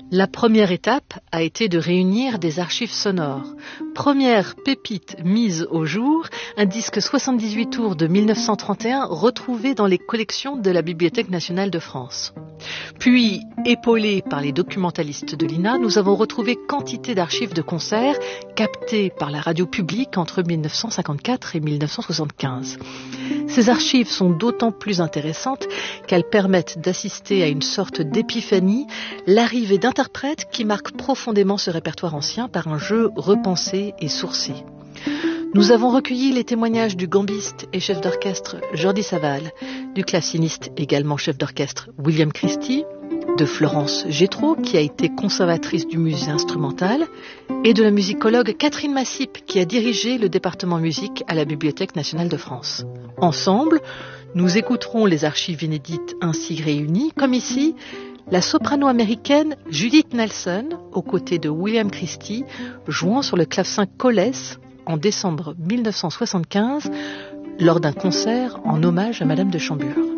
La première étape a été de réunir des archives sonores. Première pépite mise au jour, un disque 78 tours de 1931 retrouvé dans les collections de la Bibliothèque nationale de France. Puis, épaulés par les documentalistes de l'INA, nous avons retrouvé quantité d'archives de concerts captées par la radio publique entre 1954 et 1975. Ces archives sont d'autant plus intéressantes qu'elles permettent d'assister à une sorte d'épiphanie, l'arrivée d'interprètes qui marquent profondément ce répertoire ancien par un jeu repensé et sourcé. Nous avons recueilli les témoignages du gambiste et chef d'orchestre Jordi Savall, du claveciniste également chef d'orchestre William Christie, de Florence Gétraud, qui a été conservatrice du musée instrumental, et de la musicologue Catherine Massip, qui a dirigé le département musique à la Bibliothèque nationale de France. Ensemble, nous écouterons les archives inédites ainsi réunies, comme ici, la soprano américaine Judith Nelson, aux côtés de William Christie, jouant sur le clavecin Coles en décembre 1975, lors d'un concert en hommage à Madame de Chambure.